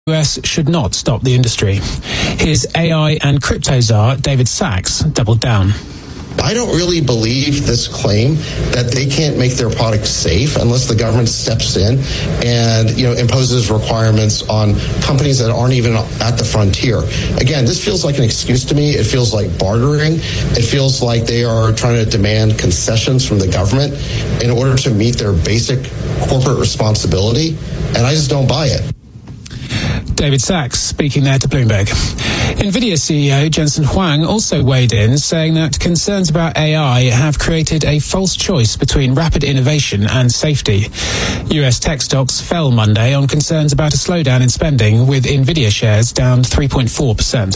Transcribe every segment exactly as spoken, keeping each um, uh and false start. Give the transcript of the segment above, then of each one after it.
U S should not stop the industry. Here's A I and crypto czar David Sachs doubled down. I don't really believe this claim that they can't make their products safe unless the government steps in and, you know, imposes requirements on companies that aren't even at the frontier. Again, this feels like an excuse to me. It feels like bartering. It feels like they are trying to demand concessions from the government in order to meet their basic corporate responsibility, and I just don't buy it. David Sachs speaking there to Bloomberg. NVIDIA C E O Jensen Huang also weighed in, saying that concerns about A I have created a false choice between rapid innovation and safety. U S tech stocks fell Monday on concerns about a slowdown in spending, with NVIDIA shares down three point four percent.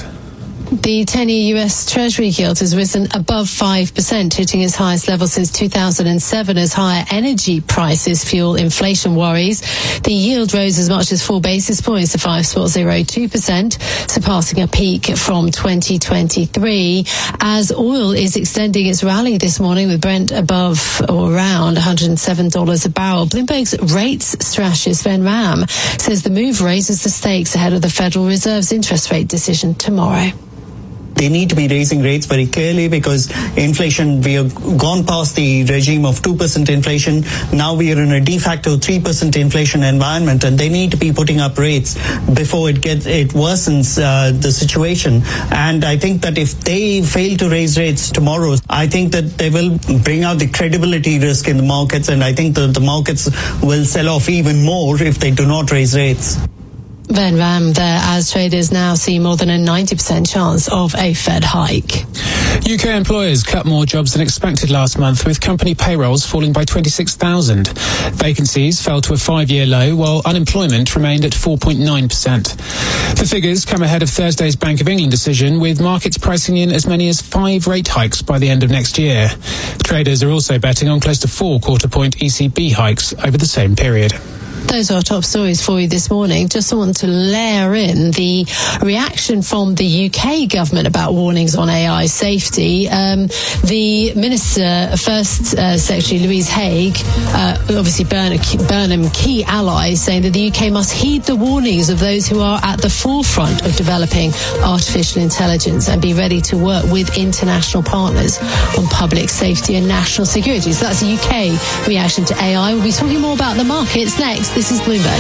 The ten-year U S Treasury yield has risen above five percent, hitting its highest level since two thousand seven as higher energy prices fuel inflation worries. The yield rose as much as four basis points to five point zero two percent, surpassing a peak from twenty twenty-three, as oil is extending its rally this morning with Brent above or around one hundred seven dollars a barrel. Bloomberg's rates strategist Ben Ram says the move raises the stakes ahead of the Federal Reserve's interest rate decision tomorrow. They need to be raising rates very clearly because inflation, we have gone past the regime of two percent inflation. Now we are in a de facto three percent inflation environment, and they need to be putting up rates before it gets, it worsens uh, the situation. And I think that if they fail to raise rates tomorrow, I think that they will bring out the credibility risk in the markets, and I think that the markets will sell off even more if they do not raise rates. Ben Ram there, as traders now see more than a ninety percent chance of a Fed hike. U K employers cut more jobs than expected last month, with company payrolls falling by twenty-six thousand. Vacancies fell to a five-year low, while unemployment remained at four point nine percent. The figures come ahead of Thursday's Bank of England decision, with markets pricing in as many as five rate hikes by the end of next year. Traders are also betting on close to four quarter-point E C B hikes over the same period. Those are our top stories for you this morning. Just want to layer in the reaction from the U K government about warnings on A I safety. Um, the Minister, First uh, Secretary Louise Haigh, uh, obviously Burnham, Burnham, key ally, saying that the U K must heed the warnings of those who are at the forefront of developing artificial intelligence and be ready to work with international partners on public safety and national security. So that's the U K reaction to A I. We'll be talking more about the markets next. This is Bloomberg.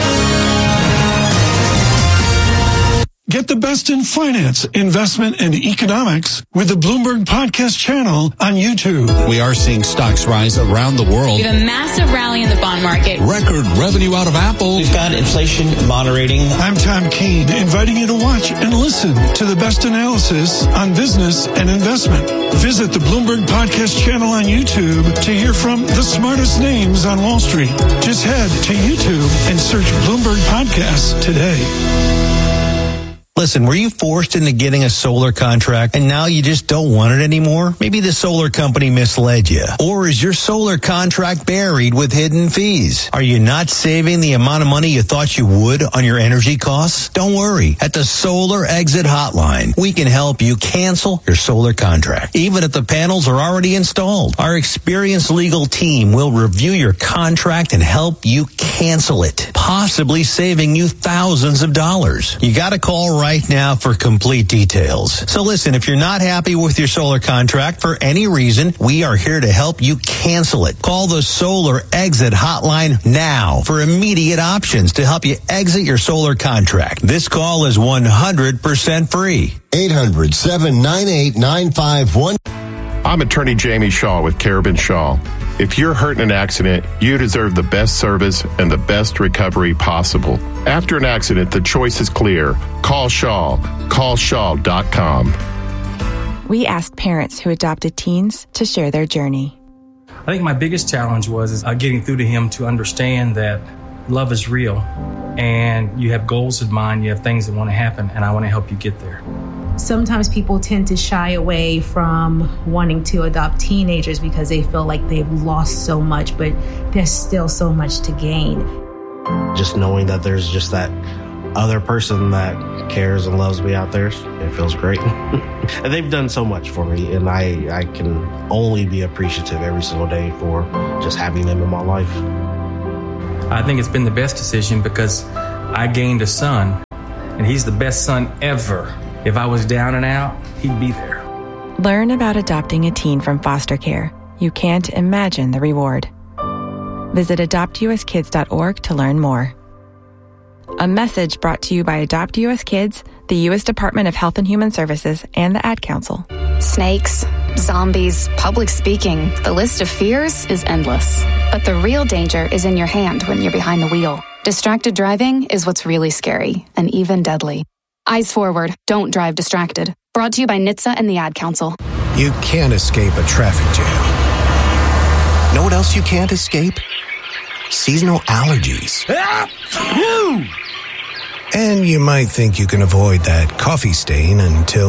Get the best in finance, investment, and economics with the Bloomberg Podcast channel on YouTube. We are seeing stocks rise around the world. We have a massive rally in the bond market. Record revenue out of Apple. We've got inflation moderating. I'm Tom Keene, inviting you to watch and listen to the best analysis on business and investment. Visit the Bloomberg Podcast channel on YouTube to hear from the smartest names on Wall Street. Just head to YouTube and search Bloomberg Podcasts today. Listen, were you forced into getting a solar contract and now you just don't want it anymore? Maybe the solar company misled you. Or is your solar contract buried with hidden fees? Are you not saving the amount of money you thought you would on your energy costs? Don't worry. At the Solar Exit Hotline, we can help you cancel your solar contract, even if the panels are already installed. Our experienced legal team will review your contract and help you cancel it, possibly saving you thousands of dollars. You got to call right right now for complete details. So listen, if you're not happy with your solar contract for any reason, we are here to help you cancel it. Call the Solar Exit Hotline now for immediate options to help you exit your solar contract. This call is one hundred percent free. eight hundred, seven nine eight, nine five one. I'm attorney Jamie Shaw with Carabin Shaw. If you're hurt in an accident, you deserve the best service and the best recovery possible. After an accident, the choice is clear. Call Shaw. Call shaw dot com. We asked parents who adopted teens to share their journey. I think my biggest challenge was uh, getting through to him to understand that love is real and you have goals in mind, you have things that want to happen, and I want to help you get there. Sometimes people tend to shy away from wanting to adopt teenagers because they feel like they've lost so much, but there's still so much to gain. Just knowing that there's just that other person that cares and loves me out there, it feels great. And they've done so much for me, and I, I can only be appreciative every single day for just having them in my life. I think it's been the best decision because I gained a son, and he's the best son ever. If I was down and out, he'd be there. Learn about adopting a teen from foster care. You can't imagine the reward. Visit adopt u s kids dot org to learn more. A message brought to you by Adopt U S Kids, the U S Department of Health and Human Services, and the Ad Council. Snakes, zombies, public speaking. The list of fears is endless. But the real danger is in your hand when you're behind the wheel. Distracted driving is what's really scary and even deadly. Eyes forward. Don't drive distracted. Brought to you by N H T S A and the Ad Council. You can't escape a traffic jam. Know what else you can't escape? Seasonal allergies. And you might think you can avoid that coffee stain until...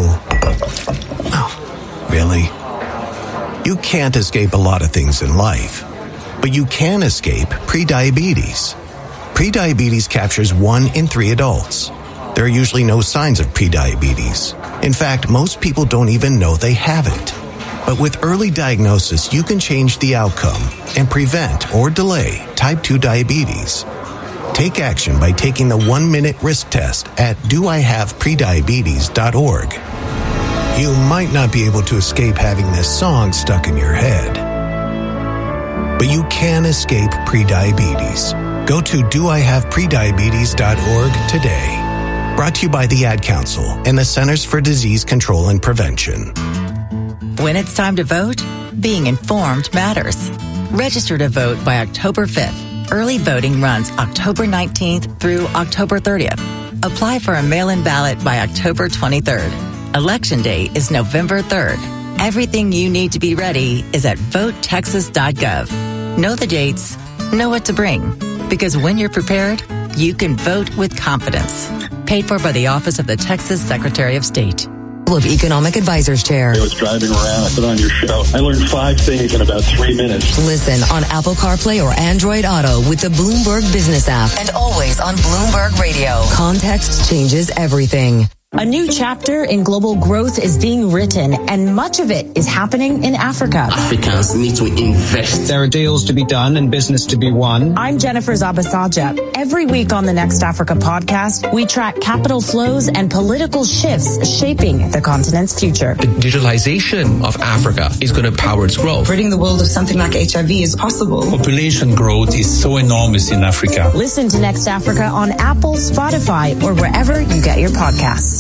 Oh, really? You can't escape a lot of things in life, but you can escape prediabetes. Prediabetes captures one in three adults. There are usually no signs of prediabetes. In fact, most people don't even know they have it. But with early diagnosis, you can change the outcome and prevent or delay type two diabetes. Take action by taking the one-minute risk test at do I have prediabetes dot org. You might not be able to escape having this song stuck in your head, but you can escape prediabetes. Go to do I have prediabetes dot org today. Brought to you by the Ad Council and the Centers for Disease Control and Prevention. When it's time to vote, being informed matters. Register to vote by October fifth. Early voting runs October nineteenth through October thirtieth. Apply for a mail-in ballot by October twenty-third. Election day is November third. Everything you need to be ready is at vote texas dot gov. Know the dates, know what to bring. Because when you're prepared, you can vote with confidence. Paid for by the Office of the Texas Secretary of State. Of Economic Advisors Chair. I was driving around. I put on your show. I learned five things in about three minutes. Listen on Apple CarPlay or Android Auto with the Bloomberg Business app and always on Bloomberg Radio. Context changes everything. A new chapter in global growth is being written, and much of it is happening in Africa. Africans need to invest. There are deals to be done and business to be won. I'm Jennifer Zabasaja. Every week on the Next Africa podcast, we track capital flows and political shifts shaping the continent's future. The digitalization of Africa is going to power its growth. Ridding the world of something like H I V is possible. Population growth is so enormous in Africa. Listen to Next Africa on Apple, Spotify, or wherever you get your podcasts.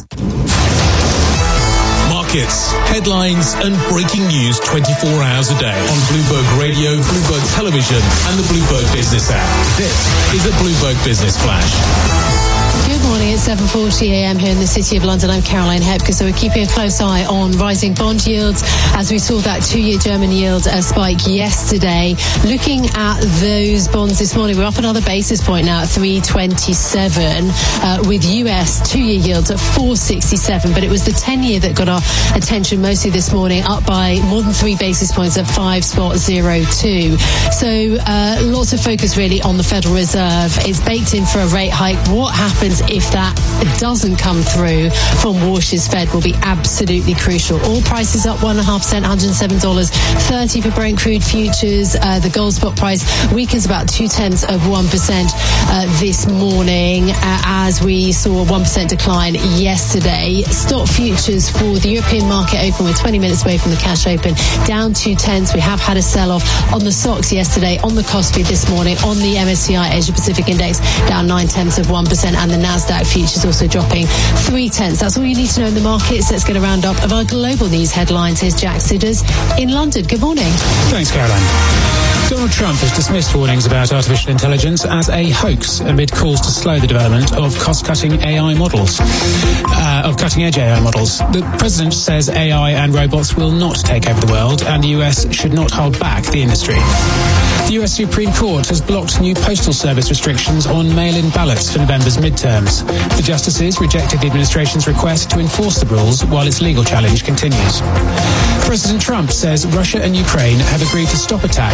Markets, headlines, and breaking news twenty-four hours a day on Bloomberg Radio, Bloomberg Television, and the Bloomberg Business app. This is a Bloomberg Business Flash. Good morning. It's seven forty a.m. here in the City of London. I'm Caroline Hepker. So we're keeping a close eye on rising bond yields as we saw that two-year German yield uh, spike yesterday. Looking at those bonds this morning, we're up another basis point now at three twenty-seven uh, with U S two-year yields at four sixty-seven. But it was the ten-year that got our attention mostly this morning, up by more than three basis points at five spot zero two. So uh, lots of focus really on the Federal Reserve. It's baked in for a rate hike. What happens if that doesn't come through from Walsh's Fed will be absolutely crucial. Oil prices up one point five percent, one hundred seven dollars thirty for Brent crude futures. Uh, the gold spot price weakens about two-tenths of one percent uh, this morning uh, as we saw a one percent decline yesterday. Stock futures for the European market open, we're twenty minutes away from the cash open, down two-tenths. We have had a sell-off on the stocks yesterday, on the Kospi this morning, on the M S C I Asia Pacific Index, down nine-tenths of one percent, and the Nasdaq futures also dropping three-tenths. That's all you need to know in the markets. Let's get a roundup of our global news headlines. Here's Jack Sidders in London. Good morning. Thanks, Caroline. Donald Trump has dismissed warnings about artificial intelligence as a hoax amid calls to slow the development of cost-cutting A I models, uh, of cutting-edge A I models. The president says A I and robots will not take over the world, and the U S should not hold back the industry. The U S Supreme Court has blocked new postal service restrictions on mail-in ballots for November's midterms. The justices rejected the administration's request to enforce the rules while its legal challenge continues. President Trump says Russia and Ukraine have agreed to stop attacks on each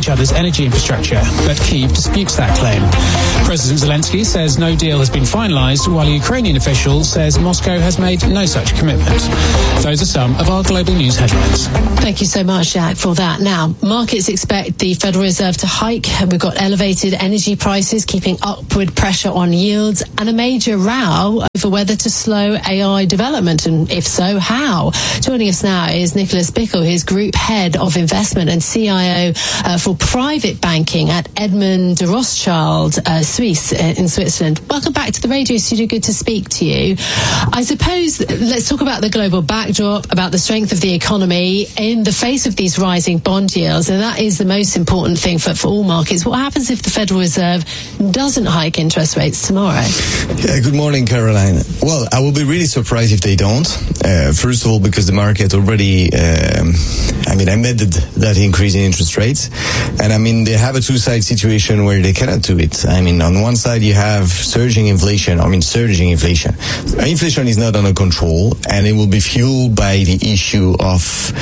each other's energy infrastructure, but Kyiv disputes that claim. President Zelensky says no deal has been finalized, while a Ukrainian official says Moscow has made no such commitment. Those are some of our global news headlines. Thank you so much, Jack, for that. Now, markets expect the Federal Reserve to hike. We've got elevated energy prices keeping upward pressure on yields and a major row over whether to slow A I development, and if so, how. Joining us now is Nicholas Bickel, his Group Head of Investment and C I O uh, for Private Banking at Edmond de Rothschild uh, Suisse uh, in Switzerland. Welcome back to the radio studio. Good to speak to you. I suppose let's talk about the global backdrop, about the strength of the economy in the face of these rising bond yields, and that is the most important thing for, for all markets. What happens if the Federal Reserve doesn't hike interest rates tomorrow? Yeah, good morning, Caroline. Well, I will be really surprised if they don't. Uh, first of all, because the market already, um, I mean, embedded that increase in interest rates. And I mean, they have a two-side situation where they cannot do it. I mean, on one side, you have surging inflation. I mean, surging inflation. Inflation is not under control, and it will be fueled by the issue of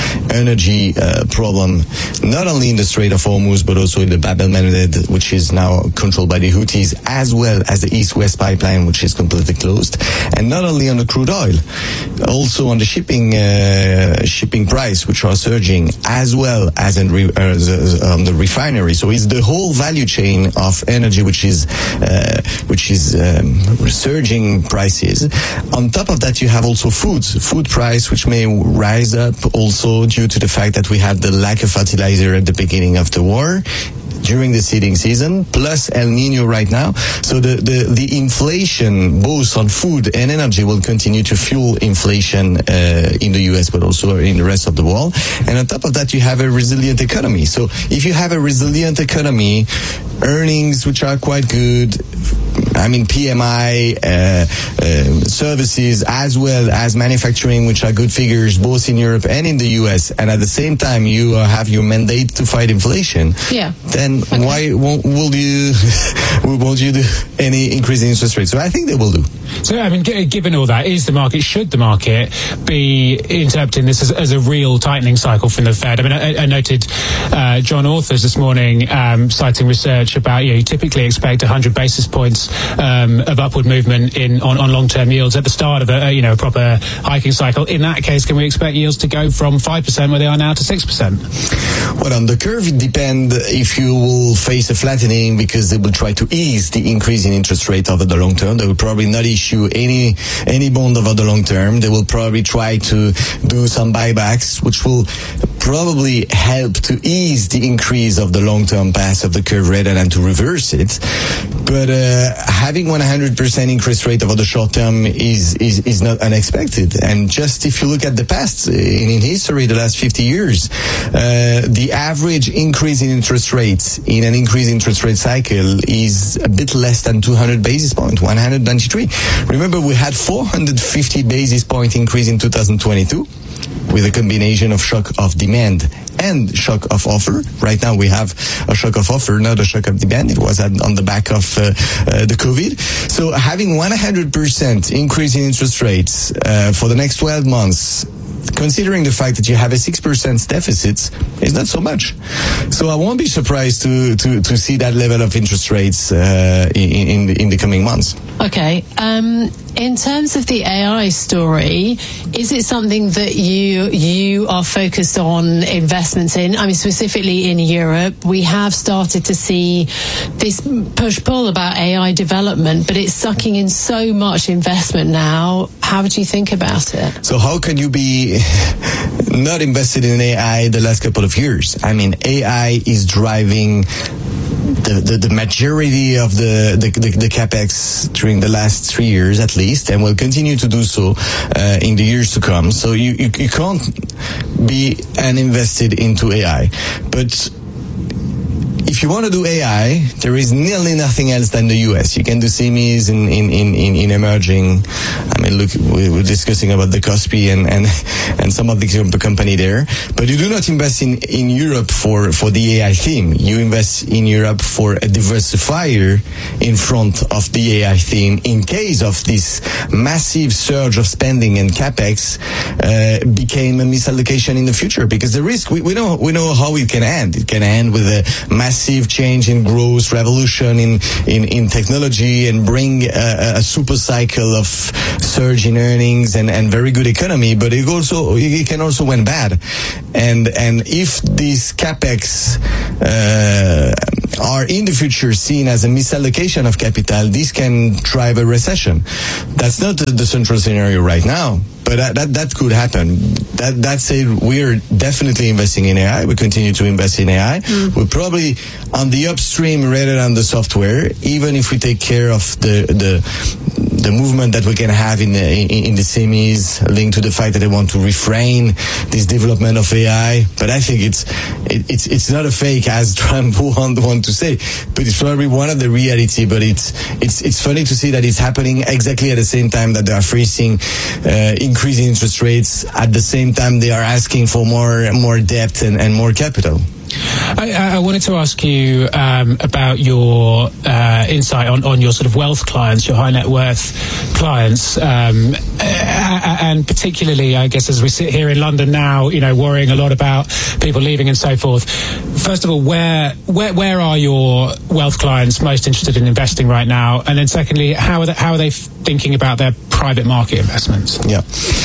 energy uh, problem, not only in the Strait of Hormuz, but also in the Bab el-Mandeb, which is now controlled by the Houthis, as well as the East-West pipeline, which is completely closed. And not only on the crude oil, also on the shipping uh, shipping price, which are surging, as well as in re- uh, the, um, the refinery. So it's the whole value chain of energy, which is uh, which is um, surging prices. On top of that, you have also foods, food price, which may rise up also due to the fact that we had the lack of fertilizer at the beginning of the war, during the seeding season, plus El Nino right now. So the, the, the inflation, both on food and energy, will continue to fuel inflation uh, in the U S, but also in the rest of the world. And on top of that, you have a resilient economy. So if you have a resilient economy, earnings which are quite good, I mean, P M I, uh, uh, services, as well as manufacturing, which are good figures, both in Europe and in the U S, and at the same time, you uh, have your mandate to fight inflation. Yeah. Then okay. why won't will you won't you do any increase in interest rates? So I think they will do. So, I mean, given all that, is the market, should the market be interpreting this as, as a real tightening cycle from the Fed? I mean, I, I noted uh, John Authers this morning um, citing research about, you know, you typically expect one hundred basis points um, of upward movement in on, on long-term yields at the start of a, you know, a proper hiking cycle. In that case, can we expect yields to go from five percent where they are now to six percent? Well, on the curve, it depends if you will face a flattening, because they will try to ease the increase in interest rate over the long term. They will probably not issue any any bond over the long term. They will probably try to do some buybacks, which will probably help to ease the increase of the long-term path of the curve rather than to reverse it. But uh, having one hundred percent interest rate over the short term is, is, is not unexpected. And just if you look at the past, in, in history, the last fifty years, uh, the average increase in interest rates in an increase in interest rate cycle is a bit less than two hundred basis points, one hundred ninety-three. Remember, we had four hundred fifty basis point increase in two thousand twenty-two. With a combination of shock of demand and shock of offer. Right now we have a shock of offer, not a shock of demand. It was on the back of uh, uh, the COVID. So having one hundred percent increase in interest rates uh, for the next twelve months, considering the fact that you have a six percent deficit, is not so much. So I won't be surprised to, to, to see that level of interest rates uh, in, in, the, in the coming months. Okay. Um, in terms of the A I story, is it something that you you are focused on investments in? I mean, specifically in Europe, we have started to see this push-pull about A I development, but it's sucking in so much investment now. How would you think about it? So how can you be not invested in A I the last couple of years? I mean, A I is driving The, the, the majority of the, the, the, the capex during the last three years at least, and will continue to do so uh, in the years to come. So you, you, you can't be uninvested into A I. But if you want to do A I, there is nearly nothing else than the U S. You can do semis in, in, in, in emerging, I mean, look, we we're discussing about the Kospi and, and, and some of the company there, but you do not invest in, in Europe for, for the A I theme. You invest in Europe for a diversifier in front of the A I theme in case of this massive surge of spending and capex uh, became a misallocation in the future. Because the risk, we, we know we know how it can end. It can end with a massive change in growth, revolution in in, in technology, and bring a, a super cycle of surge in earnings and, and very good economy. But it also it can also went bad, and and if these capex uh, are in the future seen as a misallocation of capital, this can drive a recession. That's not the, the central scenario right now, but that, that that could happen. That that said, we're definitely investing in A I. We continue to invest in A I. Mm. We're probably on the upstream rather than the software, even if we take care of the the the movement that we can have in the in, in the S M Es linked to the fact that they want to refrain this development of A I. But I think it's it, it's it's not a fake, as Trump want, want to say, but it's probably one of the reality. But it's it's it's funny to see that it's happening exactly at the same time that they are facing uh, increasing interest rates. At the same time, they are asking for more more debt and, and more capital. I, I wanted to ask you um, about your uh, insight on, on your sort of wealth clients, your high net worth clients, um, and particularly, I guess, as we sit here in London now, you know, worrying a lot about people leaving and so forth. First of all, where where where are your wealth clients most interested in investing right now? And then secondly, how are they, how are they thinking about their private market investments? Yeah.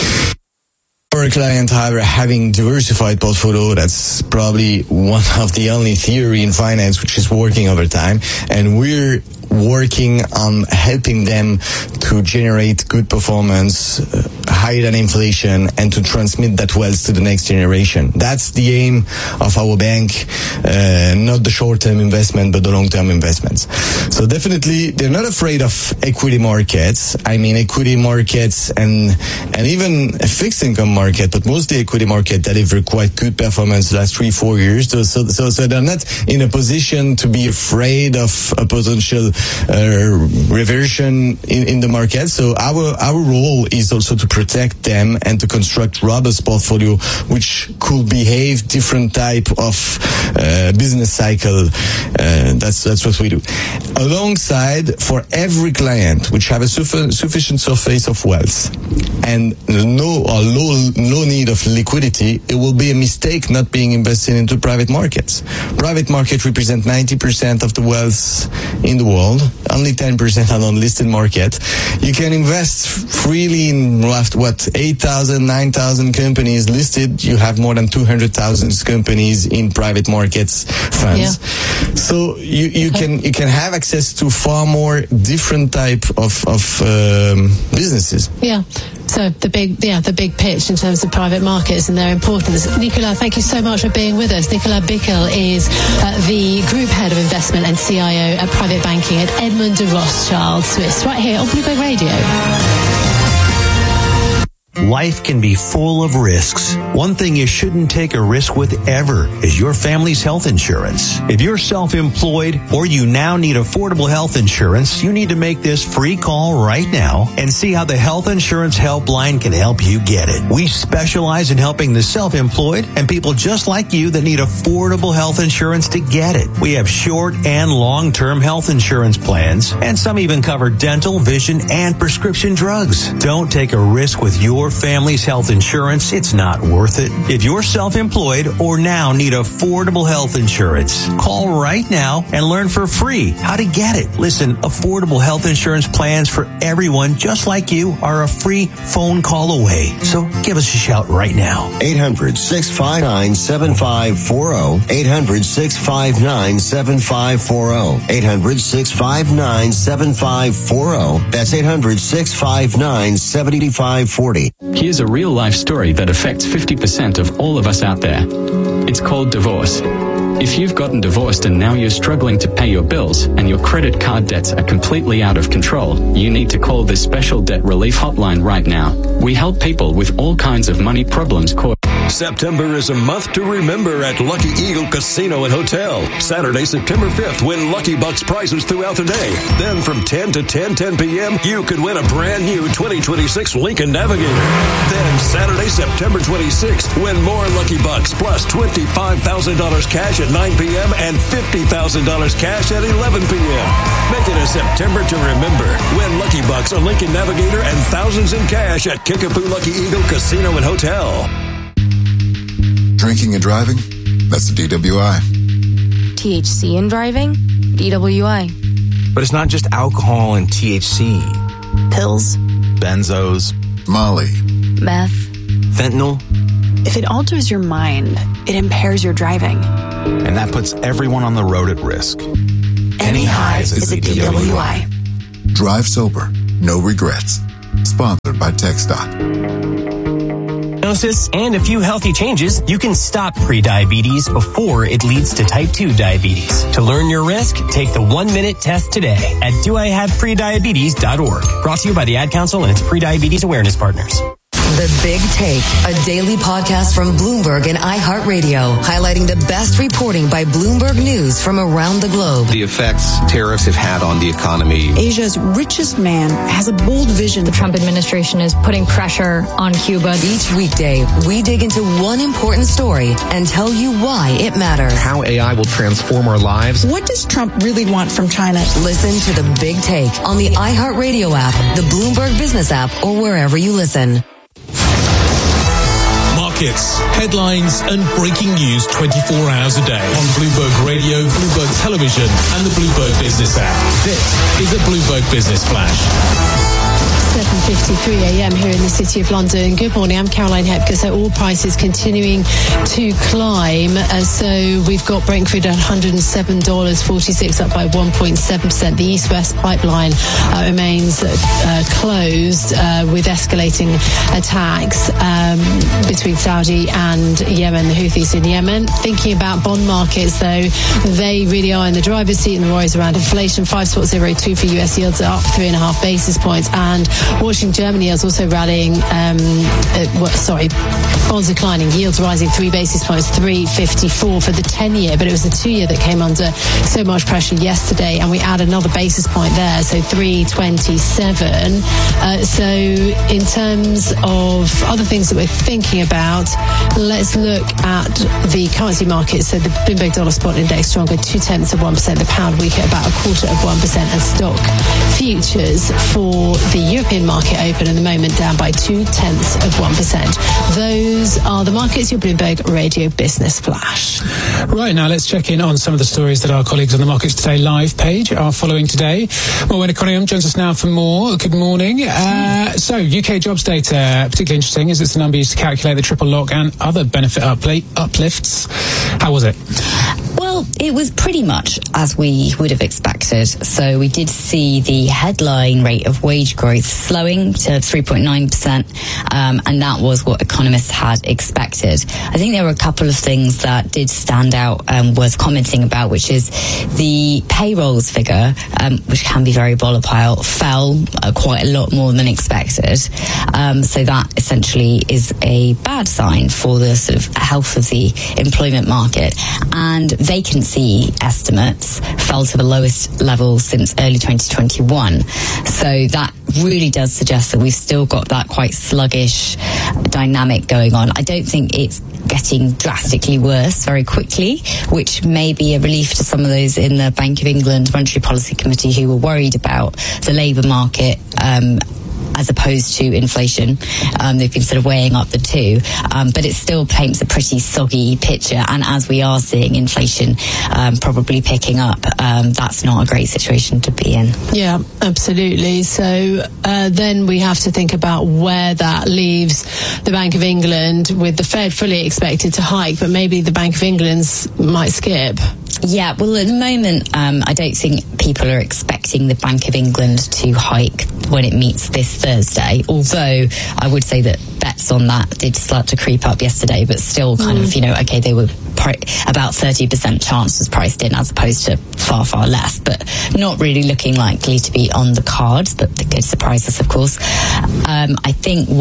For a client, however, having diversified portfolio, that's probably one of the only theory in finance which is working over time. And we're working on helping them to generate good performance, uh, higher than inflation, and to transmit that wealth to the next generation. That's the aim of our bank, uh, not the short-term investment, but the long-term investments. So definitely, they're not afraid of equity markets. I mean, equity markets and and even a fixed income market, but mostly equity market that have quite good performance the last three, four years. So, so, so, so they're not in a position to be afraid of a potential uh, reversion in, in the market. So our our role is also to protect them and to construct robust portfolio which could behave different type of uh, business cycle. Uh, that's that's what we do. Alongside, for every client which have a suffi- sufficient surface of wealth and no or low low need of liquidity, it will be a mistake not being invested into private markets. Private market represent ninety percent of the wealth in the world. Only ten percent on unlisted market. You can invest freely in what eight thousand, nine thousand companies listed. You have more than two hundred thousand companies in private markets funds. Yeah. So you, you can you can have access to far more different type of of um, businesses. Yeah. So the big, yeah, the big pitch in terms of private markets and their importance. Nicolas, thank you so much for being with us. Nicolas Bickel is uh, the Group Head of Investment and C I O at Private Banking at Edmond de Rothschild Swiss, right here on Bloomberg Radio. Life can be full of risks. One thing you shouldn't take a risk with ever is your family's health insurance. If you're self-employed or you now need affordable health insurance, you need to make this free call right now and see how the Health Insurance Helpline can help you get it. We specialize in helping the self-employed and people just like you that need affordable health insurance to get it. We have short and long-term health insurance plans, and some even cover dental, vision, and prescription drugs. Don't take a risk with your family's health insurance. It's not worth it. If you're self-employed or now need affordable health insurance, call right now and learn for free how to get it. Listen, affordable health insurance plans for everyone just like you are a free phone call away. So give us a shout right now. eight hundred, six five nine, seven five four zero. eight hundred, six five nine, seven five four zero. eight hundred, six five nine, seven five four zero. That's eight hundred, six five nine, seven five four zero. Here's a real-life story that affects fifty percent of all of us out there. It's called divorce. If you've gotten divorced and now you're struggling to pay your bills and your credit card debts are completely out of control, you need to call this special debt relief hotline right now. We help people with all kinds of money problems caused September is a month to remember at Lucky Eagle Casino and Hotel. Saturday, September fifth, win Lucky Bucks prizes throughout the day. Then from ten to ten ten p.m., you could win a brand new twenty twenty-six Lincoln Navigator. Then Saturday, September twenty-sixth, win more Lucky Bucks plus twenty-five thousand dollars cash at nine p.m. and fifty thousand dollars cash at eleven p.m. Make it a September to remember. Win Lucky Bucks, a Lincoln Navigator, and thousands in cash at Kickapoo Lucky Eagle Casino and Hotel. Drinking and driving? That's the D W I. T H C in driving? D W I. But it's not just alcohol and T H C. Pills. Benzos. Molly. Meth. Fentanyl. If it alters your mind, it impairs your driving. And that puts everyone on the road at risk. Any highs is a D W I. Drive sober. No regrets. Sponsored by TxDOT. And a few healthy changes, you can stop prediabetes before it leads to type two diabetes. To learn your risk, take the one-minute test today at do I have prediabetes dot org. Brought to you by the Ad Council and its prediabetes awareness partners. The Big Take, a daily podcast from Bloomberg and iHeartRadio, highlighting the best reporting by Bloomberg News from around the globe. The effects tariffs have had on the economy. Asia's richest man has a bold vision. The Trump administration is putting pressure on Cuba. Each weekday, we dig into one important story and tell you why it matters. How A I will transform our lives. What does Trump really want from China? Listen to The Big Take on the iHeartRadio app, the Bloomberg Business app, or wherever you listen. Markets, headlines, and breaking news twenty-four hours a day on Bloomberg Radio, Bloomberg Television, and the Bloomberg Business app. This is a Bloomberg Business Flash. seven fifty-three a.m. here in the City of London. Good morning, I'm Caroline Hepker. So oil prices continuing to climb. Uh, so we've got Brent crude at one hundred seven dollars and forty-six cents, up by one point seven percent. The East-West pipeline uh, remains uh, closed uh, with escalating attacks um, between Saudi and Yemen, the Houthis in Yemen. Thinking about bond markets, though, they really are in the driver's seat, and the worries around inflation. five point zero two for U S yields are up three and a half basis points, and watching Germany is also rallying. Um, uh, well, sorry, bonds declining, yields rising three basis points, three fifty-four for the ten-year, but it was the two-year that came under so much pressure yesterday, and we add another basis point there, so three twenty-seven. Uh, so in terms of other things that we're thinking about, let's look at the currency market. So the Bloomberg Dollar Spot Index stronger, two-tenths of one percent, the pound weak at about a quarter of one percent, and stock futures for the European market open at the moment down by two-tenths of one percent. Those are the markets, your Bloomberg Radio Business Flash. Right, now let's check in on some of the stories that our colleagues on the Markets Today live page are following today. Morwenna Cunningham joins us now for more. Good morning. Uh, so, U K jobs data, particularly interesting, is it's the number used to calculate the triple lock and other benefit upli- uplifts. How was it? Well, it was pretty much as we would have expected. So we did see the headline rate of wage growth slowing to three point nine percent, um, and that was what economists had expected. I think there were a couple of things that did stand out and um, worth commenting about, which is the payrolls figure, um, which can be very volatile, fell uh, quite a lot more than expected. Um, so that essentially is a bad sign for the sort of health of the employment market. And vacancy estimates fell to the lowest level since early twenty twenty-one. So that really does suggest that we've still got that quite sluggish dynamic going on. I don't think it's getting drastically worse very quickly, which may be a relief to some of those in the Bank of England Monetary Policy Committee who were worried about the labour market um, as opposed to inflation. Um, they've been sort of weighing up the two, um, but it still paints a pretty soggy picture. And as we are seeing inflation um, probably picking up, um, that's not a great situation to be in. Yeah, absolutely. So uh, then we have to think about where that leaves the Bank of England, with the Fed fully expected to hike, but maybe the Bank of England's might skip. Yeah, well, at the moment, um, I don't think people are expecting the Bank of England to hike when it meets this Thursday, although I would say that bets on that did start to creep up yesterday, but still kind mm. of, you know, okay, they were pri- about thirty percent chance was priced in as opposed to far, far less, but not really looking likely to be on the cards, but they could surprise us, of course. Um, I think what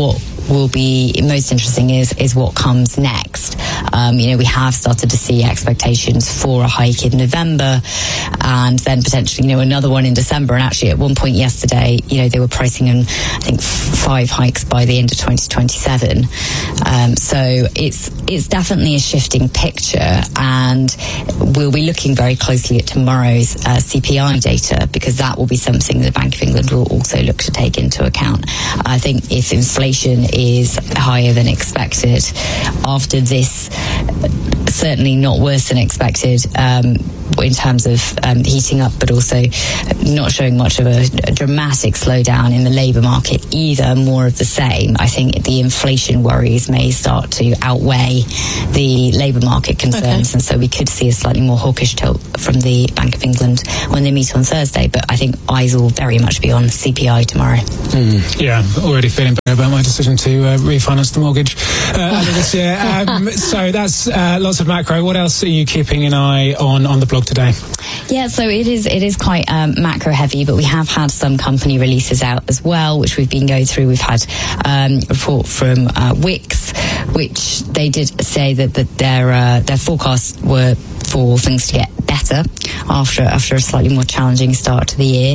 will be most interesting is is what comes next. Um, you know, we have started to see expectations for a hike in November, and then potentially, you know, another one in December. And actually, at one point yesterday, you know, they were pricing in, I think, five hikes by the end of twenty twenty-seven. Um, so it's it's definitely a shifting picture, and we'll be looking very closely at tomorrow's uh, C P I data, because that will be something the Bank of England will also look to take into account. I think if inflation is higher than expected after this, certainly not worse than expected um, in terms of um, heating up, but also not showing much of a, a dramatic slowdown in the labour market either, more of the same. I think the inflation worries may start to outweigh the labour market concerns, okay. and so we could see a slightly more hawkish tilt from the Bank of England when they meet on Thursday. But I think eyes will very much be on C P I tomorrow. Mm. Yeah, already feeling better about my decision to uh, refinance the mortgage uh, this year. Um, so that's uh, lots of macro. What else are you keeping an eye on on the blog today? Yeah, so it is it is quite um, macro heavy, but we have had some company releases out as well, which we've been going through. We've had um, a report from uh, Wix, which they did say that, that their uh, their forecasts were for things to get better after after a slightly more challenging start to the year.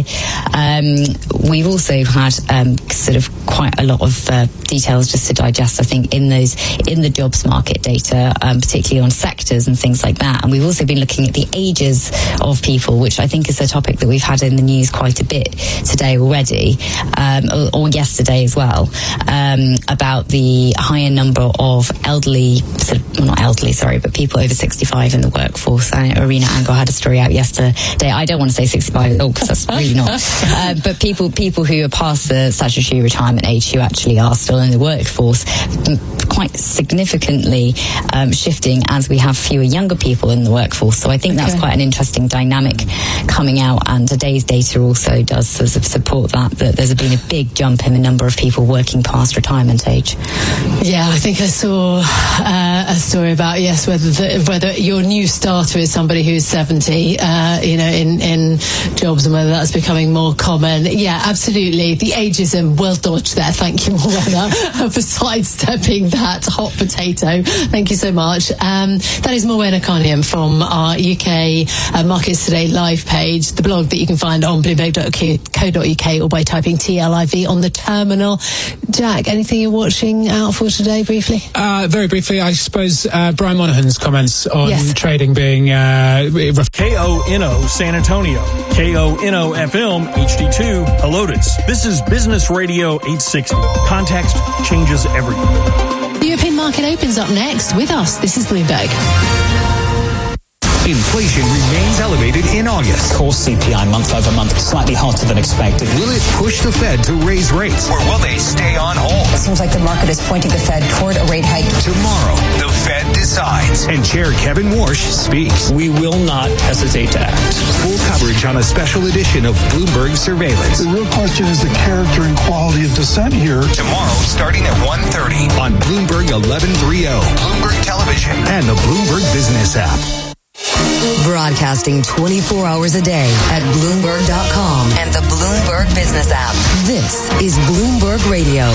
Um, we've also had um, sort of quite a lot of uh, details just to digest, I think, in those in the jobs market data, um, particularly on sectors and things like that. And we've also been looking at the ages of people, which I think is a topic that we've had in the news quite a bit today already, um, or, or yesterday as well, um, about the higher number of elderly, sort of, well, not elderly, sorry, but people over sixty-five in the workforce. I know Arena Angle had a story out yesterday. I don't want to say sixty-five at all, because that's really not. Uh, but people people who are past the statutory retirement age who actually are still in the workforce, quite significantly um, shifting as we have fewer younger people in the workforce. So I think okay. that's quite an interesting dynamic coming out, and today's data also does sort of support that, that there's been a big jump in the number of people working past retirement age. Yeah, I think I saw uh, a story about, yes, whether the, whether your new starter is somebody who's seventy, uh, you know, in, in jobs, and whether that's becoming more common. Yeah, absolutely. The ageism, well dodged there. Thank you, Morena, for sidestepping that hot potato. Thank you so much. Um, that is Morena Carnium from our U K uh, Markets Today live page, the blog that you can find on bloomberg dot co dot U K or by typing T L I V on the terminal. Jack, anything you're watching out for today, briefly? Uh, very briefly, I suppose uh, Brian Monahan's comments on yes. trading being uh, K O N O San Antonio, K O N O F M H D two Helotes. This is Business Radio eight sixty. Context changes everything. The European market opens up next with us. This is Bloomberg. Inflation remains elevated in August. Core C P I month over month slightly hotter than expected. Will it push the Fed to raise rates, or will they stay on hold? It seems like the market is pointing the Fed toward a rate hike. Tomorrow, the Fed decides, and Chair Kevin Warsh speaks. We will not hesitate to act. Full coverage on a special edition of Bloomberg Surveillance. The real question is the character and quality of dissent here. Tomorrow, starting at one thirty on Bloomberg eleven thirty, Bloomberg Television, and the Bloomberg Business app. Broadcasting twenty-four hours a day at Bloomberg dot com and the Bloomberg Business app. This is Bloomberg Radio.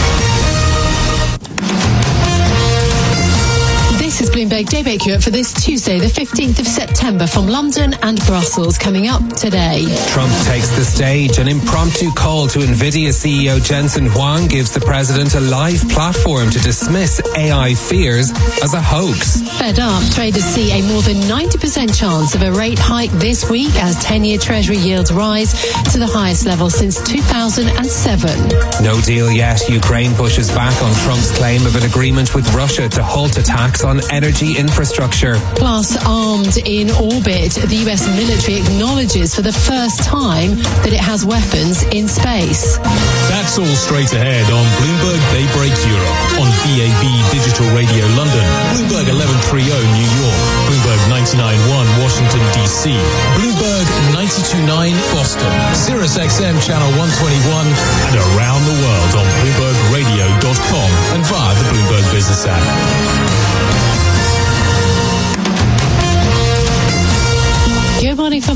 This is Bloomberg Daybreak Europe for this Tuesday, the fifteenth of September, from London and Brussels. Coming up today, Trump takes the stage. An impromptu call to NVIDIA C E O Jensen Huang gives the president a live platform to dismiss A I fears as a hoax. Fed up, traders see a more than ninety percent chance of a rate hike this week as ten-year Treasury yields rise to the highest level since two thousand seven. No deal yet. Ukraine pushes back on Trump's claim of an agreement with Russia to halt attacks on energy infrastructure. Plus, armed in orbit, the U S military acknowledges for the first time that it has weapons in space. That's all straight ahead on Bloomberg Daybreak Europe, on B A B Digital Radio London, Bloomberg eleven thirty New York, Bloomberg ninety-nine point one Washington D C, Bloomberg ninety-two point nine Boston, Sirius X M Channel one twenty-one, and around the world on Bloomberg Radio dot com and via the Bloomberg Business app. Good morning from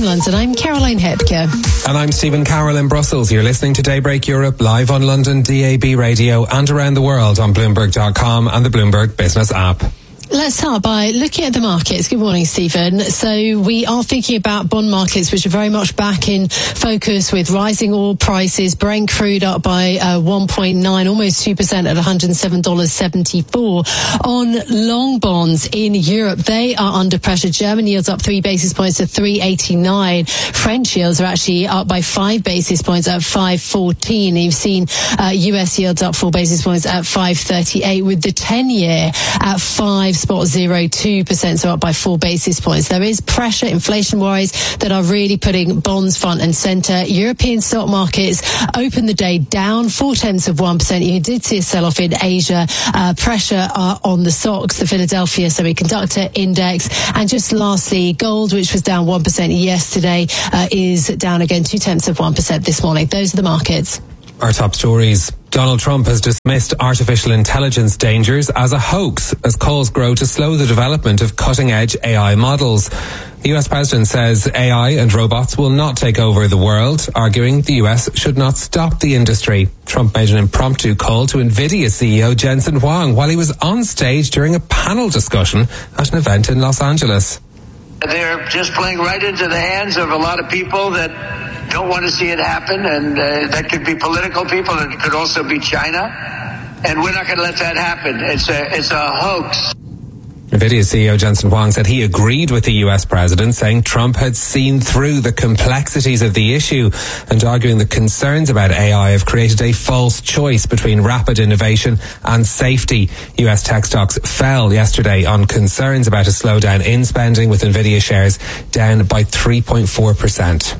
London, I'm Caroline Hepker. And I'm Stephen Carroll in Brussels. You're listening to Daybreak Europe live on London D A B radio and around the world on Bloomberg dot com and the Bloomberg Business app. Let's start by looking at the markets. Good morning, Stephen. So we are thinking about bond markets, which are very much back in focus with rising oil prices. Brent crude up by uh, one point nine, almost two percent at one hundred seven dollars seventy-four. On long bonds in Europe, they are under pressure. German yields up three basis points to three eighty-nine. French yields are actually up by five basis points at five fourteen. You've seen uh, U S yields up four basis points at five thirty-eight, with the ten-year at five spot zero two percent, so up by four basis points. There is pressure, inflation worries that are really putting bonds front and centre. European stock markets opened the day down four tenths of one percent. You did see a sell-off in Asia. Uh, pressure uh, on the S O X, the Philadelphia Semiconductor Index. And just lastly, gold, which was down one percent yesterday, uh, is down again two tenths of one percent this morning. Those are the markets. Our top stories. Donald Trump has dismissed artificial intelligence dangers as a hoax as calls grow to slow the development of cutting-edge A I models. The U S president says A I and robots will not take over the world, arguing the U S should not stop the industry. Trump made an impromptu call to NVIDIA C E O Jensen Huang while he was on stage during a panel discussion at an event in Los Angeles. They're just playing right into the hands of a lot of people that don't want to see it happen, and uh, that could be political people, and it could also be China, and we're not going to let that happen. It's a it's a hoax. NVIDIA C E O Jensen Huang said he agreed with the U S president, saying Trump had seen through the complexities of the issue and arguing that concerns about A I have created a false choice between rapid innovation and safety. U S tech stocks fell yesterday on concerns about a slowdown in spending, with NVIDIA shares down by three point four percent.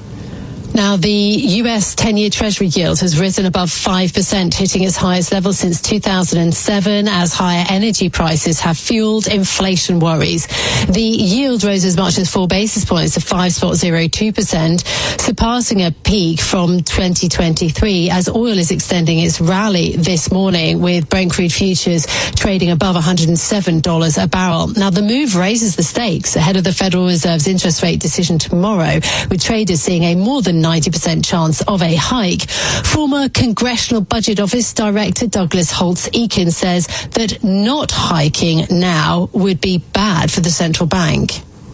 Now, the U S ten-year Treasury yield has risen above five percent, hitting its highest level since two thousand seven, as higher energy prices have fueled inflation worries. The yield rose as much as four basis points to five point zero two percent, surpassing a peak from twenty twenty-three, as oil is extending its rally this morning, with Brent crude futures trading above one hundred seven dollars a barrel. Now, the move raises the stakes ahead of the Federal Reserve's interest rate decision tomorrow, with traders seeing a more than ninety percent chance of a hike. Former Congressional Budget Office Director Douglas Holtz-Eakin says that not hiking now would be bad for the central bank.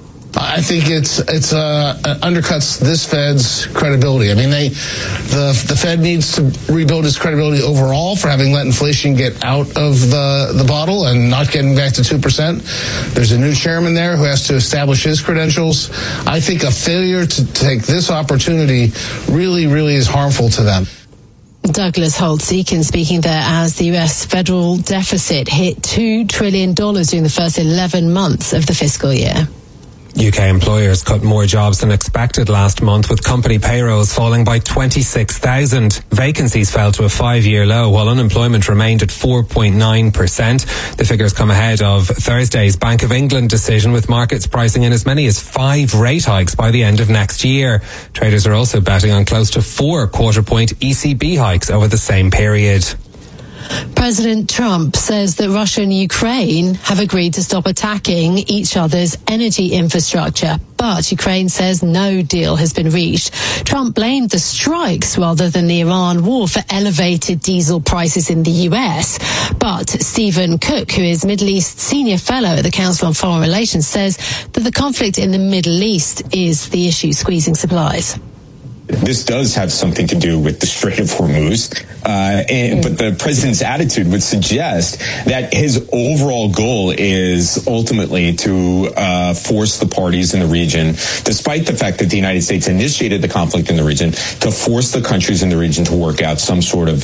I think it's it's uh, undercuts this Fed's credibility. I mean, they the the Fed needs to rebuild its credibility overall for having let inflation get out of the the bottle and not getting back to two percent. There's a new chairman there who has to establish his credentials. I think a failure to take this opportunity really, really is harmful to them. Douglas Holtz-Eakin speaking there as the U S federal deficit hit two trillion dollars during the first eleven months of the fiscal year. U K employers cut more jobs than expected last month, with company payrolls falling by twenty-six thousand. Vacancies fell to a five-year low, while unemployment remained at four point nine percent. The figures come ahead of Thursday's Bank of England decision, with markets pricing in as many as five rate hikes by the end of next year. Traders are also betting on close to four quarter-point E C B hikes over the same period. President Trump says that Russia and Ukraine have agreed to stop attacking each other's energy infrastructure, but Ukraine says no deal has been reached. Trump blamed the strikes rather than the Iran war for elevated diesel prices in the U S. But Stephen Cook, who is Middle East Senior Fellow at the Council on Foreign Relations, says that the conflict in the Middle East is the issue squeezing supplies. This does have something to do with the Strait of Hormuz, uh, and, but the president's attitude would suggest that his overall goal is ultimately to uh, force the parties in the region, despite the fact that the United States initiated the conflict in the region, to force the countries in the region to work out some sort of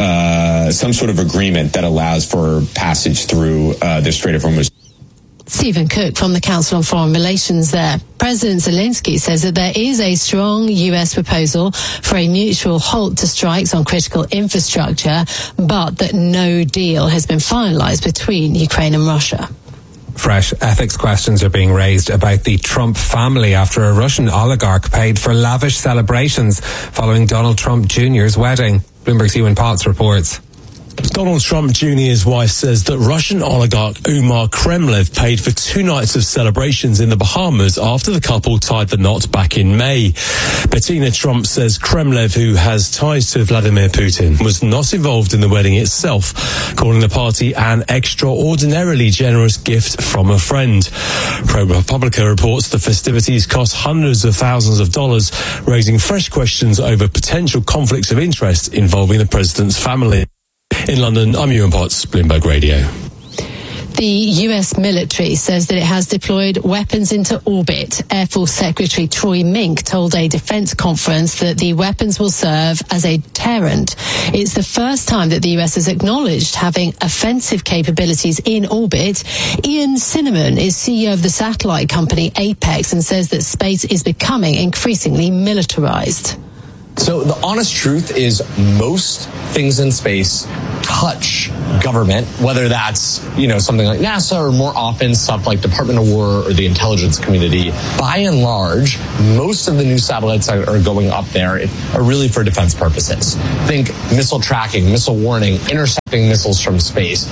uh, some sort of agreement that allows for passage through uh, the Strait of Hormuz. Stephen Cook from the Council on Foreign Relations there. President Zelensky says that there is a strong U S proposal for a mutual halt to strikes on critical infrastructure, but that no deal has been finalized between Ukraine and Russia. Fresh ethics questions are being raised about the Trump family after a Russian oligarch paid for lavish celebrations following Donald Trump Junior's wedding. Bloomberg's Ewan Potts reports. Donald Trump Junior's wife says that Russian oligarch Umar Kremlev paid for two nights of celebrations in the Bahamas after the couple tied the knot back in May. Bettina Trump says Kremlev, who has ties to Vladimir Putin, was not involved in the wedding itself, calling the party an extraordinarily generous gift from a friend. ProPublica reports the festivities cost hundreds of thousands of dollars, raising fresh questions over potential conflicts of interest involving the president's family. In London, I'm Ewan Potts, Bloomberg Radio. The U S military says that it has deployed weapons into orbit. Air Force Secretary Troy Mink told a defense conference that the weapons will serve as a deterrent. It's the first time that the U S has acknowledged having offensive capabilities in orbit. Ian Cinnamon is C E O of the satellite company Apex and says that space is becoming increasingly militarized. So the honest truth is most things in space touch government, whether that's, you know, something like NASA or more often stuff like Department of War or the intelligence community. By and large, most of the new satellites that are going up there are really for defense purposes. Think missile tracking, missile warning, intercepting missiles from space.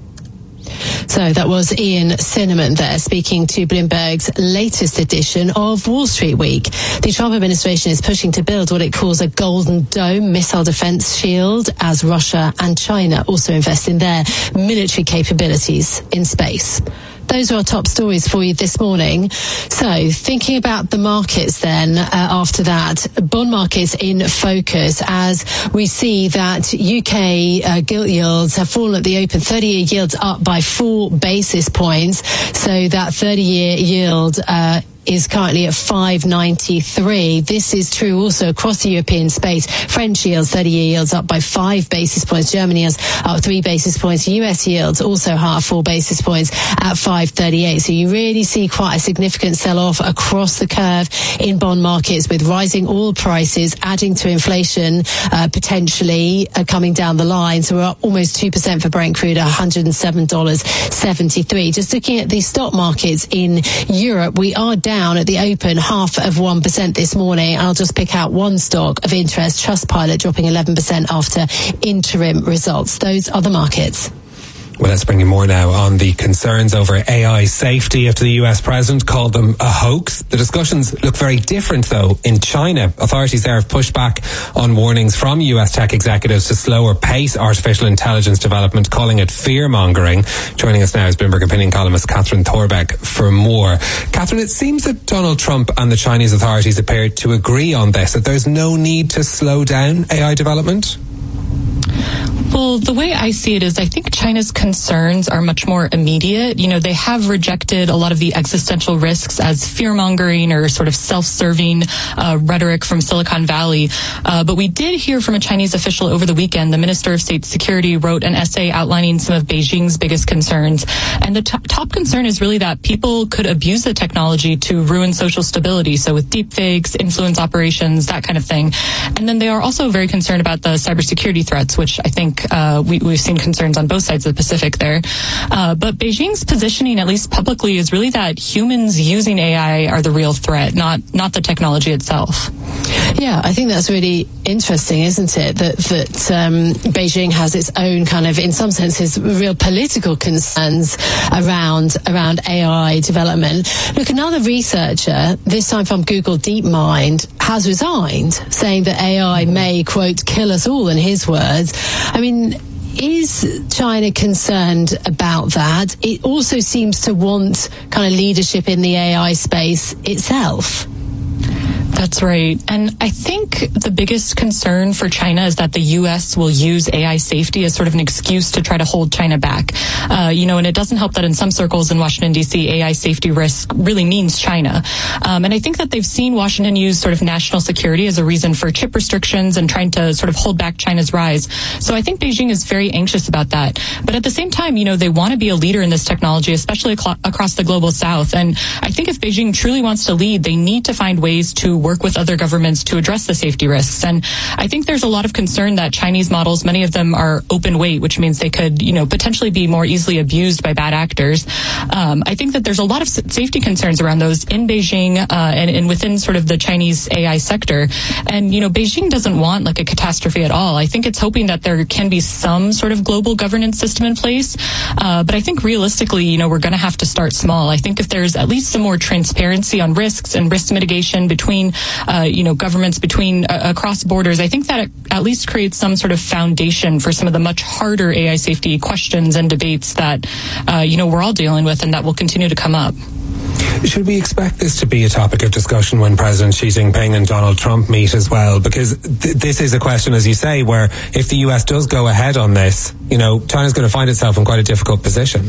So that was Ian Cinnamon there speaking to Bloomberg's latest edition of Wall Street Week. The Trump administration is pushing to build what it calls a Golden Dome missile defense shield as Russia and China also invest in their military capabilities in space. Those are our top stories for you this morning. So, thinking about the markets then, uh, after that, bond markets in focus as we see that U K uh, gilt yields have fallen at the open. thirty-year yields up by four basis points. So that thirty-year yield uh is currently at five ninety-three. This is true also across the European space. French yields, thirty-year yields up by five basis points. Germany yields up three basis points. U S yields also half four basis points at five thirty-eight. So you really see quite a significant sell-off across the curve in bond markets with rising oil prices adding to inflation uh, potentially uh, coming down the line. So we're up almost two percent for Brent crude at one hundred seven dollars seventy-three. Just looking at the stock markets in Europe, we are down Down at the open half of one percent this morning. I'll just pick out one stock of interest, Trustpilot dropping eleven percent after interim results. Those are the markets. Well, let's bring you more now on the concerns over A I safety after the U S president called them a hoax. The discussions look very different, though, in China. Authorities there have pushed back on warnings from U S tech executives to slow or pace artificial intelligence development, calling it fear-mongering. Joining us now is Bloomberg opinion columnist Catherine Thorbeck for more. Catherine, it seems that Donald Trump and the Chinese authorities appeared to agree on this, that there's no need to slow down A I development. Well, the way I see it is I think China's concerns are much more immediate. You know, they have rejected a lot of the existential risks as fear-mongering or sort of self-serving uh, rhetoric from Silicon Valley. Uh, but we did hear from a Chinese official over the weekend. The Minister of State Security wrote an essay outlining some of Beijing's biggest concerns. And the t- top concern is really that people could abuse the technology to ruin social stability. So with deepfakes, influence operations, that kind of thing. And then they are also very concerned about the cybersecurity threats, which I think Uh, we, we've seen concerns on both sides of the Pacific there. Uh, but Beijing's positioning, at least publicly, is really that humans using A I are the real threat, not not the technology itself. Yeah, I think that's really interesting, isn't it? That that um, Beijing has its own kind of, in some senses, real political concerns around around A I development. Look, another researcher, this time from Google DeepMind, has resigned, saying that A I may, quote, kill us all, in his words. I mean, is China concerned about that? It also seems to want kind of leadership in the A I space itself. That's right. And I think the biggest concern for China is that the U S will use A I safety as sort of an excuse to try to hold China back. Uh, you know, and it doesn't help that in some circles in Washington, D C, A I safety risk really means China. Um, and I think that they've seen Washington use sort of national security as a reason for chip restrictions and trying to sort of hold back China's rise. So I think Beijing is very anxious about that. But at the same time, you know, they want to be a leader in this technology, especially aclo- across the global south. And I think if Beijing truly wants to lead, they need to find ways to work with other governments to address the safety risks. And I think there's a lot of concern that Chinese models, many of them are open weight, which means they could, you know, potentially be more easily abused by bad actors. Um, I think that there's a lot of safety concerns around those in Beijing uh, and, and within sort of the Chinese A I sector. And, you know, Beijing doesn't want like a catastrophe at all. I think it's hoping that there can be some sort of global governance system in place. Uh, but I think realistically, you know, we're going to have to start small. I think if there's at least some more transparency on risks and risk mitigation between, uh, you know, governments, between uh, across borders, I think that it at least creates some sort of foundation for some of the much harder A I safety questions and debates that, uh, you know, we're all dealing with and that will continue to come up. Should we expect this to be a topic of discussion when President Xi Jinping and Donald Trump meet as well? Because th- this is a question, as you say, where if the U S does go ahead on this, you know, China's going to find itself in quite a difficult position.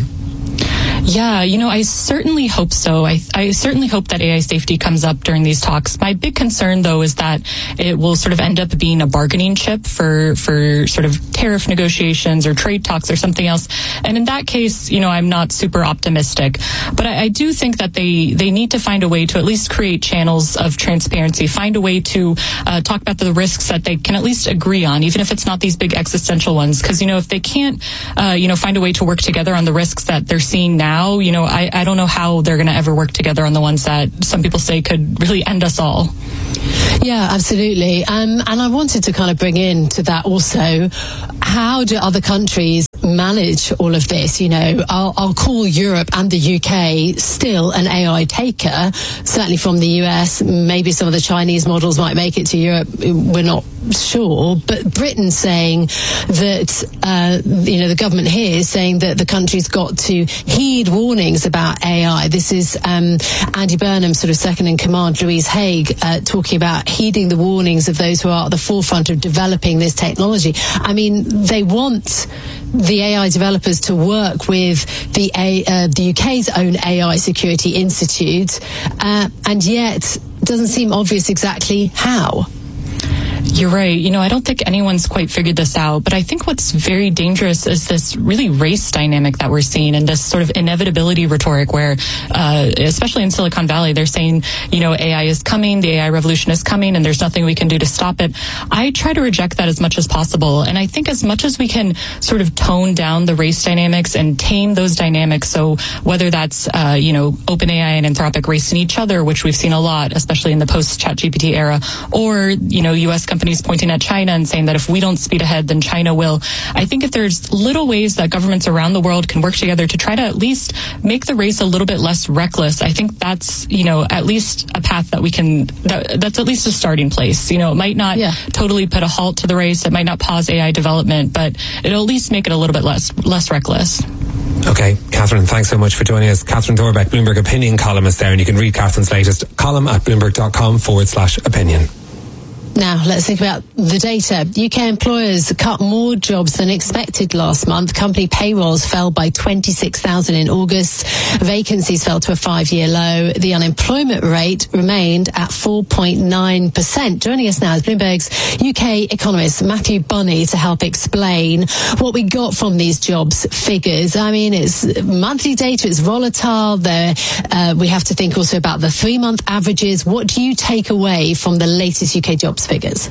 Yeah, you know, I certainly hope so. I, I certainly hope that A I safety comes up during these talks. My big concern, though, is that it will sort of end up being a bargaining chip for, for sort of tariff negotiations or trade talks or something else. And in that case, you know, I'm not super optimistic. But I, I do think that they, they need to find a way to at least create channels of transparency, find a way to uh, talk about the risks that they can at least agree on, even if it's not these big existential ones. Because, you know, if they can't, uh, you know, find a way to work together on the risks that they're seeing now, Now, you know, I, I don't know how they're going to ever work together on the ones that some people say could really end us all. Yeah, absolutely. Um, and I wanted to kind of bring into that also, how do other countries manage all of this? You know, I'll, I'll call Europe and the U K still an A I taker, certainly from the U S. Maybe some of the Chinese models might make it to Europe. We're not sure. But Britain saying that, uh, you know, the government here is saying that the country's got to heed warnings about A I. This is um, Andy Burnham, sort of second in command, Louise Haig, uh, talking about heeding the warnings of those who are at the forefront of developing this technology. I mean, they want the A I developers to work with the A, uh, the U K's own A I Security Institute, uh, and yet it doesn't seem obvious exactly how. You're right. You know, I don't think anyone's quite figured this out, but I think what's very dangerous is this really race dynamic that we're seeing and this sort of inevitability rhetoric where, uh, especially in Silicon Valley, they're saying, you know, A I is coming, the A I revolution is coming, and there's nothing we can do to stop it. I try to reject that as much as possible. And I think as much as we can sort of tone down the race dynamics and tame those dynamics, so whether that's, uh, you know, OpenAI and Anthropic racing each other, which we've seen a lot, especially in the post-ChatGPT era, or, you know, U S companies pointing at China and saying that if we don't speed ahead, then China will. I think if there's little ways that governments around the world can work together to try to at least make the race a little bit less reckless, I think that's, you know, at least a path that we can, that, that's at least a starting place. You know, it might not yeah. totally put a halt to the race. It might not pause A I development, but it'll at least make it a little bit less, less reckless. Okay, Catherine, thanks so much for joining us. Catherine Thorbeck, Bloomberg opinion columnist there, and you can read Catherine's latest column at bloomberg.com forward slash opinion. Now, let's think about the data. U K employers cut more jobs than expected last month. Company payrolls fell by twenty-six thousand in August. Vacancies fell to a five-year low. The unemployment rate remained at four point nine percent. Joining us now is Bloomberg's U K economist Matthew Bunny to help explain what we got from these jobs figures. I mean, it's monthly data, it's volatile. There, uh, we have to think also about the three-month averages. What do you take away from the latest U K jobs figures?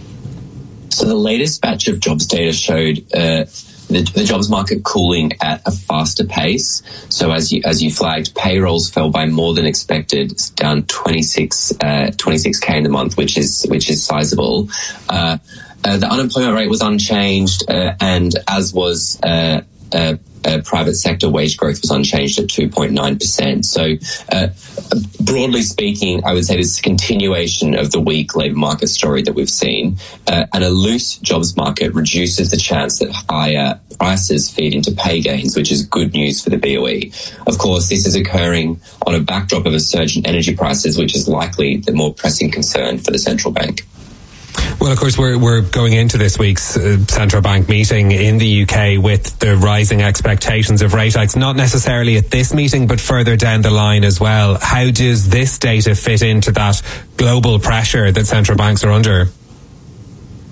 So the latest batch of jobs data showed uh, the, the jobs market cooling at a faster pace. So as you as you flagged, payrolls fell by more than expected. It's down twenty-six K in the month, which is which is sizable. Uh, uh, the unemployment rate was unchanged, uh, and as was uh, uh, Uh, private sector wage growth was unchanged at two point nine percent. So uh, broadly speaking, I would say this is a continuation of the weak labour market story that we've seen. Uh, and a loose jobs market reduces the chance that higher prices feed into pay gains, which is good news for the B O E. Of course, this is occurring on a backdrop of a surge in energy prices, which is likely the more pressing concern for the central bank. Well, of course, we're we're going into this week's uh, central bank meeting in the U K with the rising expectations of rate hikes, not necessarily at this meeting, but further down the line as well. How does this data fit into that global pressure that central banks are under?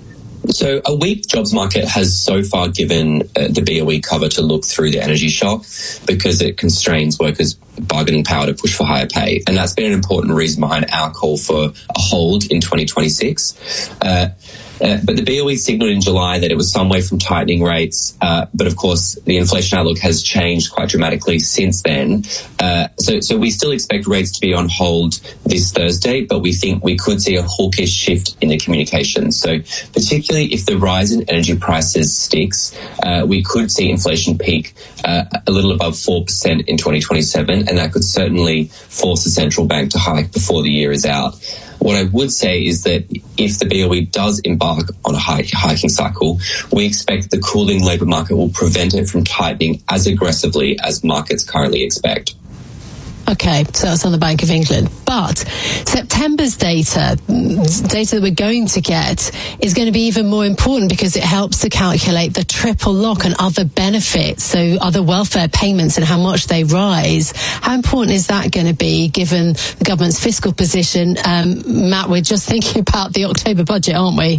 So a weak jobs market has so far given uh, the B O E cover to look through the energy shock because it constrains workers' bargaining power to push for higher pay. And that's been an important reason behind our call for a hold in twenty twenty-six. Uh, Uh, but the B O E signalled in July that it was some way from tightening rates. Uh, but of course, the inflation outlook has changed quite dramatically since then. Uh, so, so we still expect rates to be on hold this Thursday, but we think we could see a hawkish shift in the communications. So particularly if the rise in energy prices sticks, uh, we could see inflation peak uh, a little above four percent in twenty twenty-seven, and that could certainly force the central bank to hike before the year is out. What I would say is that if the B O E does embark on a hike, hiking cycle, we expect the cooling labour market will prevent it from tightening as aggressively as markets currently expect. Okay, so that's on the Bank of England. But September's data, data that we're going to get, is going to be even more important because it helps to calculate the triple lock and other benefits, so other welfare payments and how much they rise. How important is that going to be given the government's fiscal position? Um, Matt, we're just thinking about the October budget, aren't we?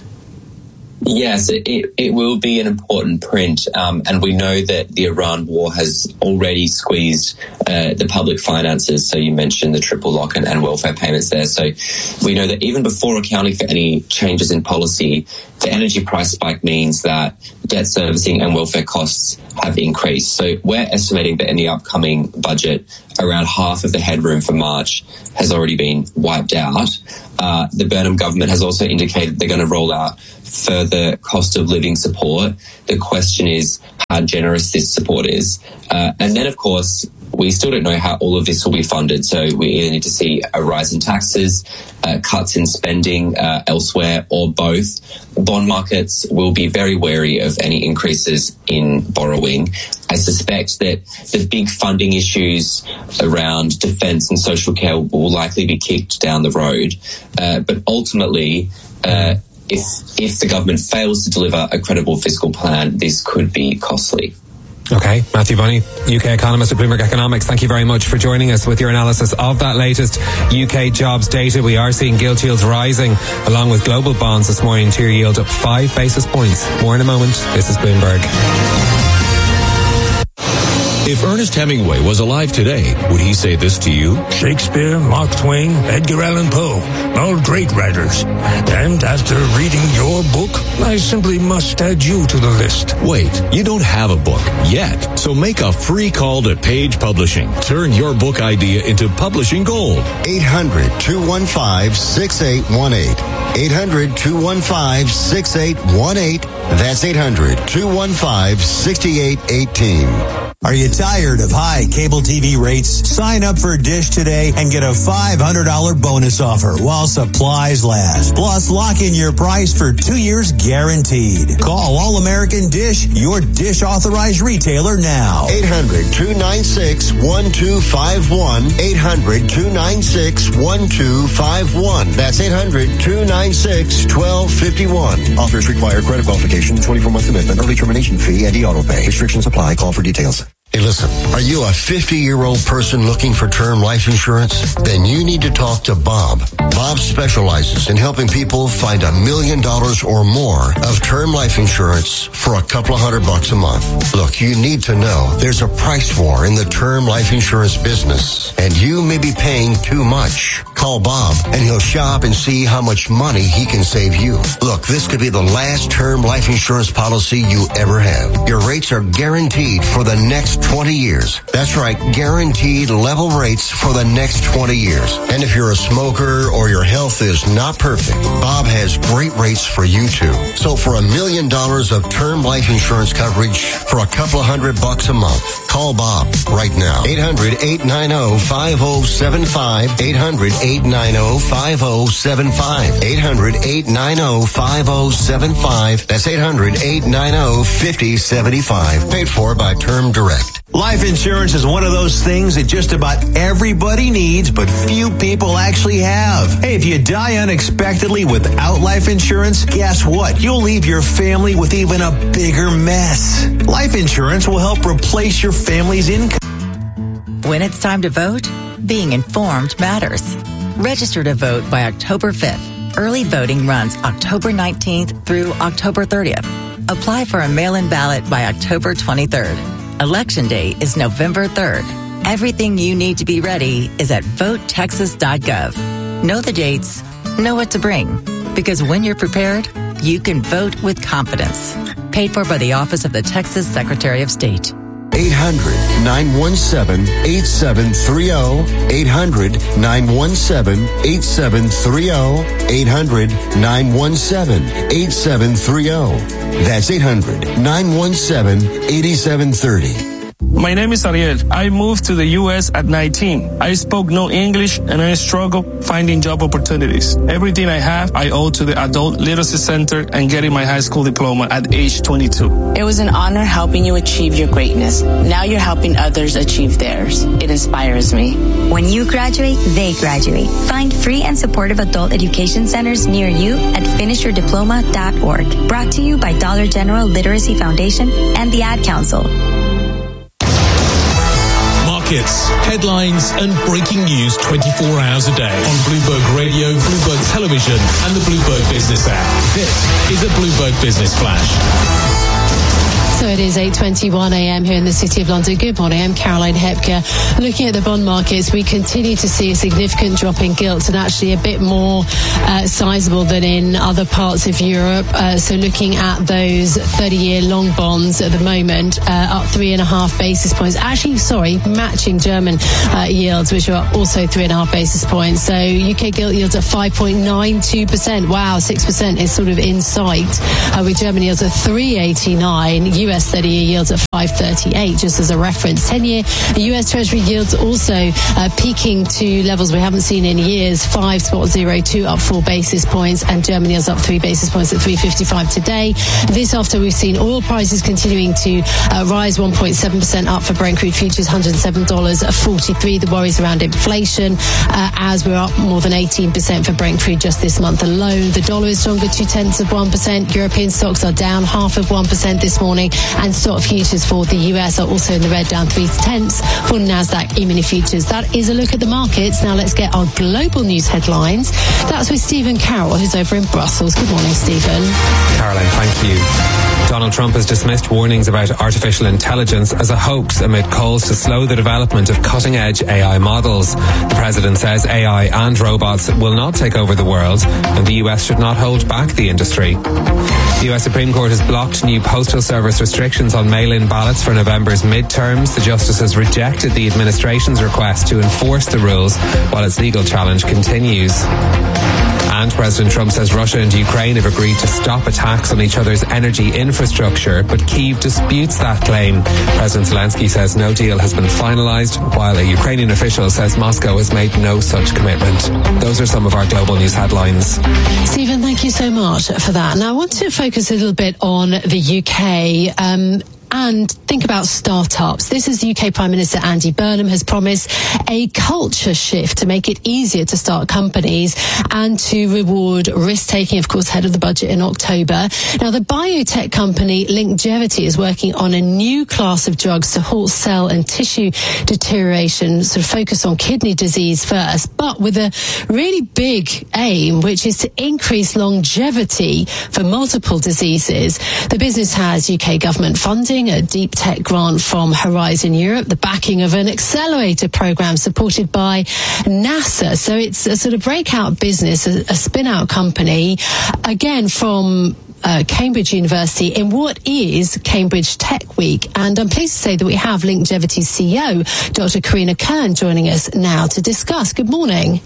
Yes, it, it will be an important print, um, and we know that the Iran war has already squeezed uh, the public finances. So you mentioned the triple lock and, and welfare payments there. So we know that even before accounting for any changes in policy, the energy price spike means that debt servicing and welfare costs have increased. So we're estimating that in the upcoming budget, around half of the headroom for March has already been wiped out. Uh, the Burnham government has also indicated they're going to roll out further cost of living support. The question is how generous this support is. Uh, and then, of course, we still don't know how all of this will be funded. So we either need to see a rise in taxes, uh, cuts in spending uh, elsewhere, or both. Bond markets will be very wary of any increases in borrowing. I suspect that the big funding issues around defence and social care will likely be kicked down the road. Uh, but ultimately, uh, if if the government fails to deliver a credible fiscal plan, this could be costly. Okay, Matthew Bonney, U K economist at Bloomberg Economics, thank you very much for joining us with your analysis of that latest U K jobs data. We are seeing gilt yields rising along with global bonds this morning. Tier yield up five basis points. More in a moment. This is Bloomberg. If Ernest Hemingway was alive today, would he say this to you? Shakespeare, Mark Twain, Edgar Allan Poe, all great writers. And after reading your book, I simply must add you to the list. Wait, you don't have a book yet, so make a free call to Page Publishing. Turn your book idea into publishing gold. eight hundred, two one five, six eight one eight. eight hundred, two one five, six eight one eight. That's eight hundred, two one five, six eight one eight. Are you tired of high cable T V rates? Sign up for Dish today and get a five hundred dollars bonus offer while supplies last. Plus, lock in your price for two years guaranteed. Call All American Dish, your Dish authorized retailer now. eight hundred, two nine six, one two five one. eight hundred, two nine six, one two five one. That's eight hundred, two nine six, one two five one. Offers require credit qualification, twenty-four month commitment, early termination fee, and e-auto pay. Restrictions apply. Call for details. Hey, listen, are you a fifty-year-old person looking for term life insurance? Then you need to talk to Bob. Bob specializes in helping people find a million dollars or more of term life insurance for a couple of hundred bucks a month. Look, you need to know there's a price war in the term life insurance business, and you may be paying too much. Call Bob, and he'll shop and see how much money he can save you. Look, this could be the last term life insurance policy you ever have. Your rates are guaranteed for the next twenty years. That's right, guaranteed level rates for the next twenty years. And if you're a smoker or your health is not perfect, Bob has great rates for you too. So for a million dollars of term life insurance coverage for a couple of hundred bucks a month, call Bob right now. eight hundred, eight nine zero, five zero seven five. eight hundred, eight nine zero, five zero seven five. eight hundred, eight nine zero, five zero seven five. That's eight hundred, eight nine zero, five zero seven five. Paid for by Term Direct. Life insurance is one of those things that just about everybody needs, but few people actually have. Hey, if you die unexpectedly without life insurance, guess what? You'll leave your family with even a bigger mess. Life insurance will help replace your family's income. When it's time to vote, being informed matters. Register to vote by October fifth. Early voting runs October nineteenth through October thirtieth. Apply for a mail-in ballot by October twenty-third. Election day is November third. Everything you need to be ready is at vote texas dot gov. Know the dates, know what to bring. Because when you're prepared, you can vote with confidence. Paid for by the Office of the Texas Secretary of State. eight hundred, nine one seven, eight seven three zero. eight hundred, nine one seven, eight seven three zero. eight hundred, nine one seven, eight seven three zero. That's eight hundred, nine one seven, eight seven three zero. My name is Ariel. I moved to the U S at nineteen. I spoke no English and I struggled finding job opportunities. Everything I have, I owe to the Adult Literacy Center and getting my high school diploma at age twenty-two. It was an honor helping you achieve your greatness. Now you're helping others achieve theirs. It inspires me. When you graduate, they graduate. Find free and supportive adult education centers near you at finish your diploma dot org. Brought to you by Dollar General Literacy Foundation and the Ad Council. Markets, headlines, and breaking news twenty-four hours a day on Bloomberg Radio, Bloomberg Television, and the Bloomberg Business app. This is a Bloomberg Business Flash. So it is eight twenty-one a.m. here in the City of London. Good morning, I'm Caroline Hepker. Looking at the bond markets, we continue to see a significant drop in gilt and actually a bit more uh, sizable than in other parts of Europe. Uh, so looking at those thirty-year long bonds at the moment, uh, up three and a half basis points. Actually, sorry, matching German uh, yields, which are also three and a half basis points. So U K gilt yields at five point nine two percent. Wow, six percent is sort of in sight, uh, with German yields at three eighty-nine. U S thirty-year yields at five thirty-eight, just as a reference. ten-year U S Treasury yields also uh, peaking to levels we haven't seen in years, five point zero two, up four basis points, and German yields up three basis points at three fifty-five today. This after we've seen oil prices continuing to uh, rise one point seven percent up for Brent crude futures, one hundred seven dollars forty-three. The worries around inflation uh, as we're up more than eighteen percent for Brent crude just this month alone. The dollar is stronger, two tenths of one percent. European stocks are down half of one percent this morning, and stock futures for the U S are also in the red, down three tenths for NASDAQ E-mini futures. That is a look at the markets. Now let's get our global news headlines. That's with Stephen Carroll, who's over in Brussels. Good morning, Stephen. Caroline, thank you. Donald Trump has dismissed warnings about artificial intelligence as a hoax amid calls to slow the development of cutting-edge A I models. The president says A I and robots will not take over the world, and the U S should not hold back the industry. The U S Supreme Court has blocked new postal service restrictions on mail-in ballots for November's midterms. The justices rejected the administration's request to enforce the rules while its legal challenge continues. And President Trump says Russia and Ukraine have agreed to stop attacks on each other's energy infrastructure, but Kyiv disputes that claim. President Zelensky says no deal has been finalized, while a Ukrainian official says Moscow has made no such commitment. Those are some of our global news headlines. Stephen, thank you so much for that. Now I want to focus a little bit on the U K. Um, And think about startups. This is the U K Prime Minister Andy Burnham has promised a culture shift to make it easier to start companies and to reward risk-taking, of course, ahead of the budget in October. Now, the biotech company Longevity is working on a new class of drugs to halt cell and tissue deterioration, sort of focus on kidney disease first, but with a really big aim, which is to increase longevity for multiple diseases. The business has U K government funding, a deep tech grant from Horizon Europe, the backing of an accelerator program supported by NASA. So it's a sort of breakout business, a, a spin-out company, again from Uh, Cambridge University in what is Cambridge Tech Week. And I'm pleased to say that we have Longevity's C E O, Doctor Karina Kern, joining us now to discuss. Good morning.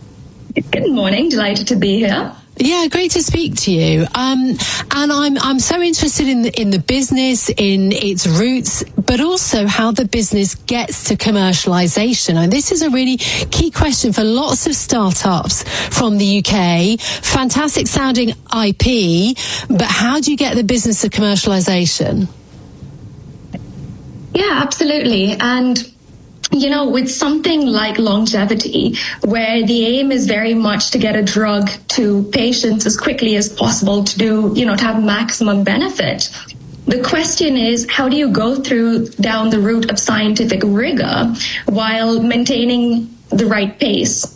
Good morning. Delighted to be here. Yeah, great to speak to you. Um, and I'm I'm so interested in the, in the business, in its roots, but also how the business gets to commercialization. And this is a really key question for lots of startups from the U K. Fantastic sounding I P, but how do you get the business to commercialization? Yeah, absolutely. And you know, with something like Longevity, where the aim is very much to get a drug to patients as quickly as possible to do, you know, to have maximum benefit. The question is, how do you go through down the route of scientific rigor while maintaining the right pace?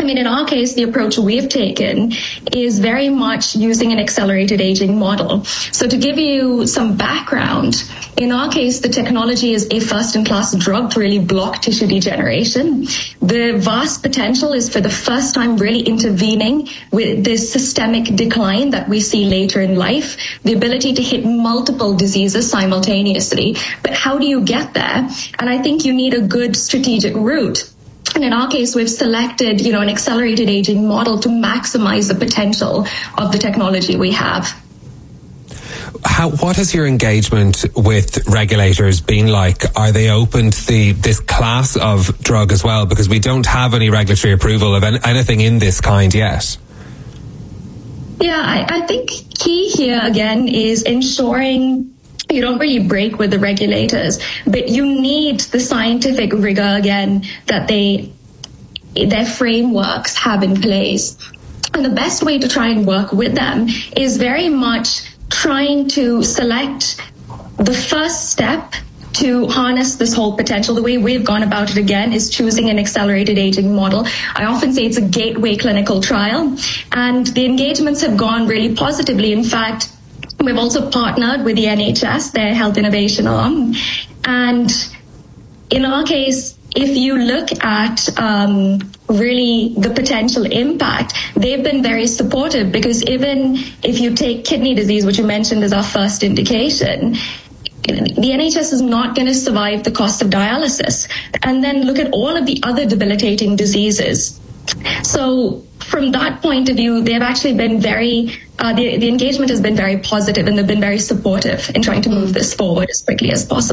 I mean, in our case, the approach we've taken is very much using an accelerated aging model. So to give you some background, in our case, the technology is a first-in-class drug to really block tissue degeneration. The vast potential is for the first time really intervening with this systemic decline that we see later in life, the ability to hit multiple diseases simultaneously. But how do you get there? And I think you need a good strategic route. And in our case, we've selected, you know, an accelerated aging model to maximize the potential of the technology we have. How, what has your engagement with regulators been like? Are they open to the, this class of drug as well? Because we don't have any regulatory approval of any, anything in this kind yet. Yeah, I, I think key here, again, is ensuring you don't really break with the regulators, but you need the scientific rigor, again, that they their frameworks have in place. And the best way to try and work with them is very much trying to select the first step to harness this whole potential. The way we've gone about it, again, is choosing an accelerated aging model. I often say it's a gateway clinical trial, and the engagements have gone really positively. In fact, we've also partnered with the N H S, their health innovation arm. And in our case, if you look at um, really the potential impact, they've been very supportive, because even if you take kidney disease, which you mentioned as our first indication, the N H S is not going to survive the cost of dialysis. And then look at all of the other debilitating diseases. So from that point of view, they've actually been very, uh, the, the engagement has been very positive, and they've been very supportive in trying to move this forward as quickly as possible.